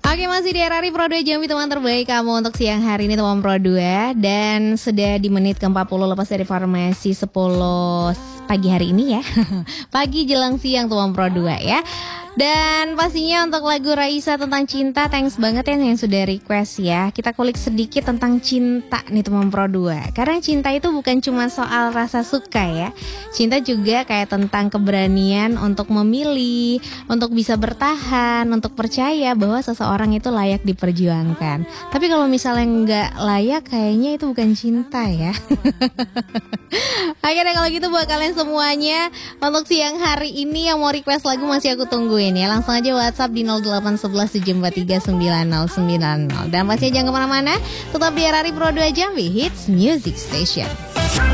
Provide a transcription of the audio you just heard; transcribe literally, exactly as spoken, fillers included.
Oke, masih di R R I Pro dua Jambi, teman terbaik kamu untuk siang hari ini teman Pro dua. Dan sudah di menit ke empat puluh lepas dari formasi sepuluh pagi hari ini ya. Pagi jelang siang teman Pro dua ya. Dan pastinya untuk lagu Raisa tentang cinta, thanks banget ya yang sudah request ya. Kita kulik sedikit tentang cinta nih teman Pro dua. Karena cinta itu bukan cuma soal rasa suka ya. Cinta juga kayak tentang keberanian untuk memilih, untuk bisa bertahan, untuk percaya bahwa seseorang itu layak diperjuangkan. Tapi kalau misalnya nggak layak, kayaknya itu bukan cinta ya. Oke deh, kalau gitu buat kalian semuanya, untuk siang hari ini yang mau request lagu masih aku tungguin ya. Langsung aja WhatsApp di nol delapan satu satu tujuh empat tiga sembilan nol sembilan nol. Dan pastinya jangan kemana-mana, tetap di R R I Pro dua Jambi Hits Music Station.